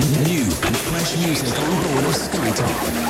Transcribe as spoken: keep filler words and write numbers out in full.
New and fresh music on board of Skytop.